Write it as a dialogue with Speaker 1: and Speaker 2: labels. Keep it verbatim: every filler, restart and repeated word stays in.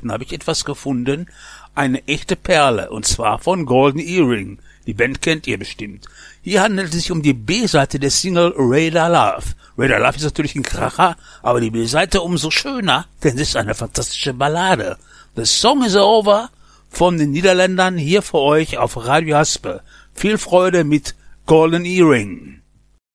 Speaker 1: Neuheiten habe ich etwas gefunden, eine echte Perle, und zwar von Golden Earring. Die Band kennt ihr bestimmt. Hier handelt es sich um die B-Seite der Single Radar Love. Radar Love ist natürlich ein Kracher, aber die B-Seite umso schöner, denn es ist eine fantastische Ballade. The Song is Over von den Niederländern hier für euch auf Radio Haspe. Viel Freude mit Golden Earring.